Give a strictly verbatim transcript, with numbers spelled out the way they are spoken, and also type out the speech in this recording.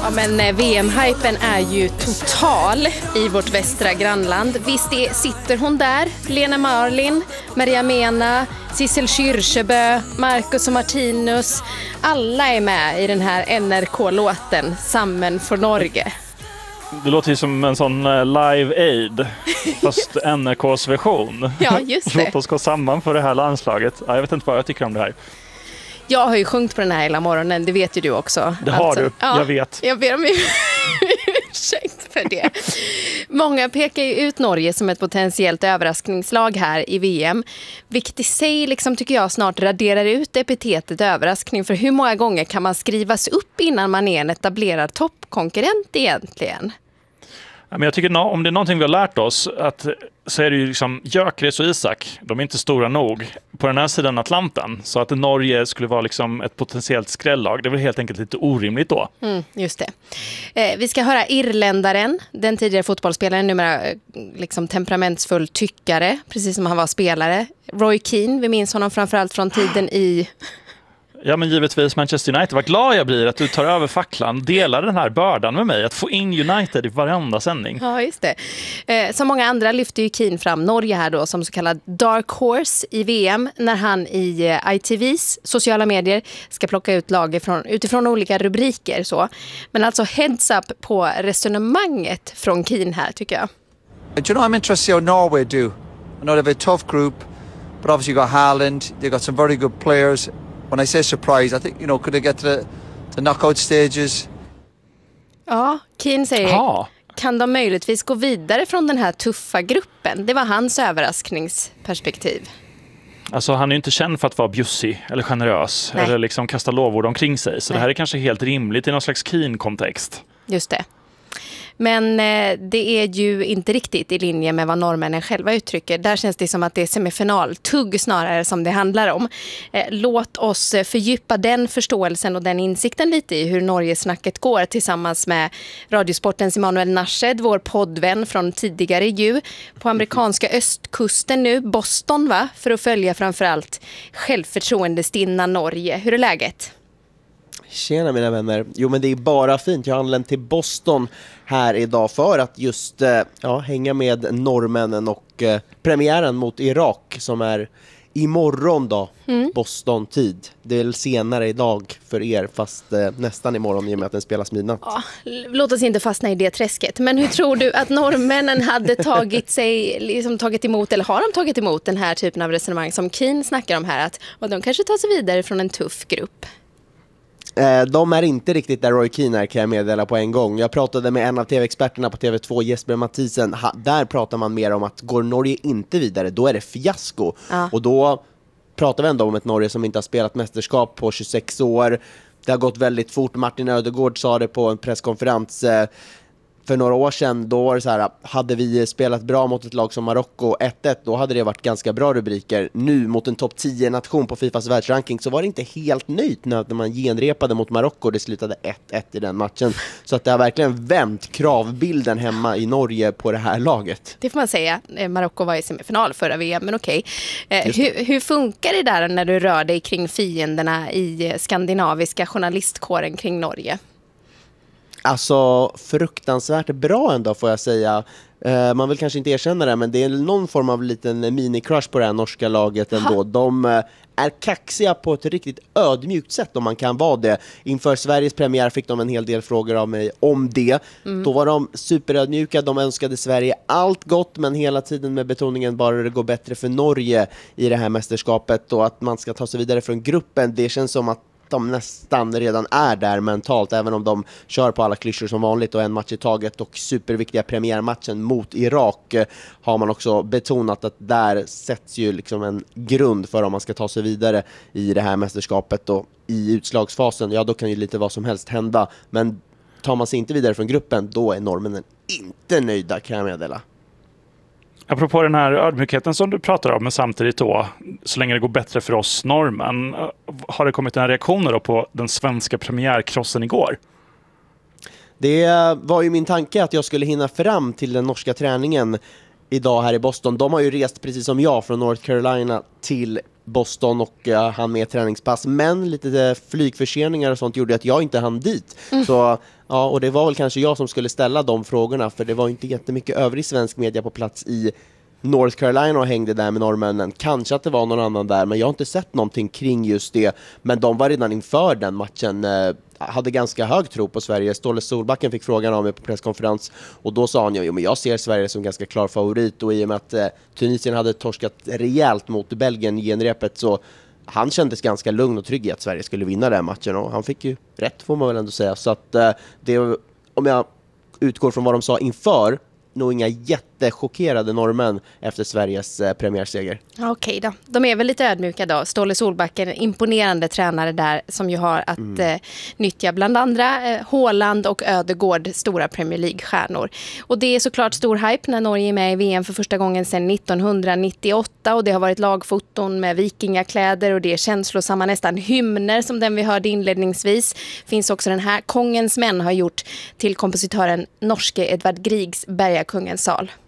Ja, men eh, V M-hypen är ju total i vårt västra grannland. Visst är, sitter hon där, Lena Marlin, Maria Mena, Sissel Kyrkjebø, Marcus och Martinus. Alla är med i den här N R K-låten Sammen for Norge. Det låter ju som en sån Live Aid, fast N R K:s version. Ja, just det. Låt oss gå samman för det här landslaget. Ja, jag vet inte vad jag tycker om det här. Jag har ju sjungit på den här hela morgonen, det vet ju du också. Det har alltså, du, ja, jag vet. Jag ber om ursäkt för det. Många pekar ju ut Norge som ett potentiellt överraskningslag här i V M. Vilket i sig liksom, tycker jag snart raderar ut epitetet överraskning. För hur många gånger kan man skrivas upp innan man är en etablerad toppkonkurrent egentligen? Men jag tycker om det är någonting vi har lärt oss att, så är det ju liksom Gyökeres och Isak, de är inte stora nog på den här sidan Atlanten, så att Norge skulle vara liksom ett potentiellt skrällag, det är väl helt enkelt lite orimligt då. Mm, just det. Eh, vi ska höra irländaren, den tidigare fotbollsspelaren, numera liksom temperamentsfull tyckare, precis som han var spelare. Roy Keane, vi minns honom framförallt från tiden i... Ja, men givetvis Manchester United. Vad glad jag blir att du tar över facklan. Delar den här bördan med mig. Att få in United i varenda sändning. Ja, just det. Eh, som många andra lyfter ju Keane fram Norge här då som så kallad dark horse i V M. När han i eh, I T V:s sociala medier ska plocka ut lag från, utifrån olika rubriker. Så. Men alltså heads up på resonemanget från Keane här tycker jag. Do you know, I'm interested how Norway do. I know they have a tough group. But obviously you got Haaland. They got some very good players. When I say surprise, I think, you know, could they get to the, the knockout stages? Ja, Keane säger, Aha. kan de möjligtvis gå vidare från den här tuffa gruppen? Det var hans överraskningsperspektiv. Alltså han är ju inte känd för att vara bjussig eller generös. Nej. Eller liksom kasta lovord omkring sig. Så Nej. Det här är kanske helt rimligt i någon slags Keane-kontext. Just det. Men eh, det är ju inte riktigt i linje med vad norrmännen själva uttrycker. Där känns det som att det är semifinal, tugg snarare som det handlar om. Eh, låt oss fördjupa den förståelsen och den insikten lite i hur Norgesnacket går tillsammans med Radiosportens Emanuel Narshed, vår poddvän från tidigare ju. På amerikanska östkusten nu, Boston va? För att följa framförallt självförtroendestinna Norge. Hur är läget? Tjena mina vänner. Jo men det är bara fint. Jag har anlänt till Boston här idag för att just ja, hänga med norrmännen och eh, premiären mot Irak som är imorgon då, mm. Boston-tid. Det är senare idag för er fast eh, nästan imorgon i och med att den spelas midnatt. Ja, låt oss inte fastna i det träsket. Men hur tror du att norrmännen hade tagit sig, liksom tagit emot, eller har de tagit emot den här typen av resonemang som Keane snackar om här? Att och de kanske tar sig vidare från en tuff grupp. De är inte riktigt där Roy Keane är, kan jag meddela på en gång. Jag pratade med en av tv-experterna på T V två, Jesper Mathisen. Ha, där pratar man mer om att går Norge inte vidare, då är det fiasko. Ja. Och då pratar vi ändå om ett Norge som inte har spelat mästerskap på tjugosex år. Det har gått väldigt fort. Martin Ödegård sa det på en presskonferens för några år sedan. Då var det så här, hade vi spelat bra mot ett lag som Marocko ett ett, då hade det varit ganska bra rubriker. Nu mot en topp tio-nation på Fifas världsranking så var det inte helt nöjt när man genrepade mot Marocko. Det slutade ett ett i den matchen. Så att det har verkligen vänt kravbilden hemma i Norge på det här laget. Det får man säga. Marocko var i semifinal förra V M, men okej. Eh, hur, hur funkar det där när du rör dig kring fienderna i skandinaviska journalistkåren kring Norge? Alltså fruktansvärt bra ändå får jag säga. Uh, man vill kanske inte erkänna det, men det är någon form av liten mini-crush på det här norska laget ändå. Ha. De uh, är kaxiga på ett riktigt ödmjukt sätt om man kan vara det. Inför Sveriges premiär fick de en hel del frågor av mig om det. Mm. Då var de superödmjuka, de önskade Sverige allt gott, men hela tiden med betoningen bara det går bättre för Norge i det här mästerskapet och att man ska ta sig vidare från gruppen. Det känns som att de nästan redan är där mentalt, även om de kör på alla klyschor som vanligt och en match i taget. Och superviktiga premiärmatchen mot Irak har man också betonat att där sätts ju liksom en grund för om man ska ta sig vidare i det här mästerskapet. Och i utslagsfasen, ja då kan ju lite vad som helst hända, men tar man sig inte vidare från gruppen, då är norrmännen inte nöjda, kan jag meddela. Apropå den här ödmjukheten som du pratar om, men samtidigt då, så länge det går bättre för oss norrmän, har det kommit en reaktioner då på den svenska premiärkrossen igår? Det var ju min tanke att jag skulle hinna fram till den norska träningen idag här i Boston. De har ju rest precis som jag från North Carolina till Boston och uh, han med träningspass, men lite uh, flygförseningar och sånt gjorde att jag inte hann dit. Mm. Så ja, och det var väl kanske jag som skulle ställa de frågorna, för det var inte jättemycket övrig svensk media på plats i North Carolina och hängde där med norrmännen. Kanske att det var någon annan där, men jag har inte sett någonting kring just det. Men de var redan inför den matchen eh, hade ganska hög tro på Sverige. Ståle Solbacken fick frågan av mig på presskonferens och då sa han ju, men jag ser Sverige som ganska klar favorit, och i och med att eh, Tunisien hade torskat rejält mot Belgien i genrepet, så han kändes ganska lugn och trygg i att Sverige skulle vinna den matchen, och han fick ju rätt, får man väl ändå säga. Så att eh, det, om jag utgår från vad de sa inför, nog inga jättechockerade norrmän efter Sveriges eh, premiärseger. Okej då. De är väl lite ödmjuka då. Ståle Solbacken, imponerande tränare där som ju har att mm. eh, nyttja bland andra eh, Haaland och Ödegård, stora Premier League-stjärnor. Och det är såklart stor hype när Norge är med i V M för första gången sedan nittonhundranittioåtta, och det har varit lagfoton med vikingakläder och det är känslosamma nästan hymner som den vi hörde inledningsvis. Finns också den här Kongens män har gjort till kompositören norske Edvard Griegs Bergakungens sal.